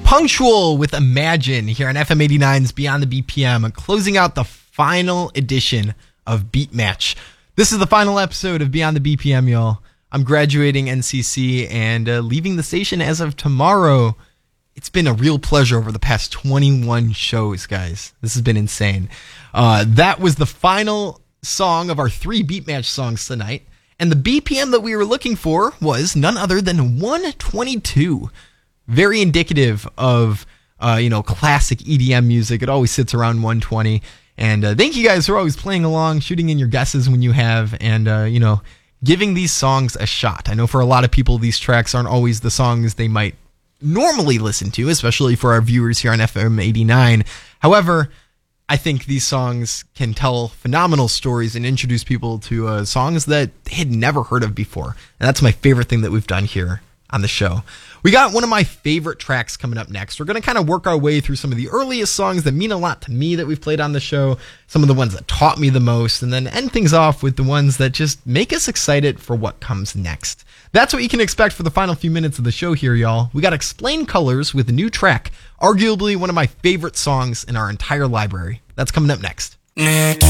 Punctual with Imagine here on FM 89's Beyond the BPM, closing out the final edition of Beat Match. This is the final episode of Beyond the BPM, y'all. I'm graduating NCC and leaving the station as of tomorrow. It's been a real pleasure over the past 21 shows, guys. This has been insane. That was the final song of our 3 Beat Match songs tonight. And the BPM that we were looking for was none other than 122. Very indicative of, classic EDM music. It always sits around 120. And thank you guys for always playing along, shooting in your guesses when you have, and, giving these songs a shot. I know for a lot of people, these tracks aren't always the songs they might normally listen to, especially for our viewers here on FM 89. However, I think these songs can tell phenomenal stories and introduce people to songs that they had never heard of before. And that's my favorite thing that we've done here on the show. We got one of my favorite tracks coming up next. We're going to kind of work our way through some of the earliest songs that mean a lot to me that we've played on the show, some of the ones that taught me the most, and then end things off with the ones that just make us excited for what comes next. That's what you can expect for the final few minutes of the show here, y'all. We got Explain Colors with a new track, arguably one of my favorite songs in our entire library. That's coming up next.